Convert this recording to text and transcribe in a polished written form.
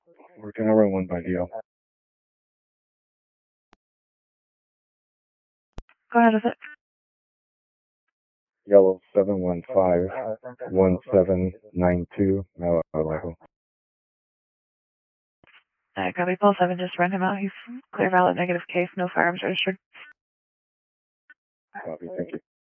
Working over 1 by DL. Go ahead with it. Yellow 715-1792, Malago. Copy, Paul 7, just run him out. He's clear, valid, negative case, no firearms registered. Copy, thank you.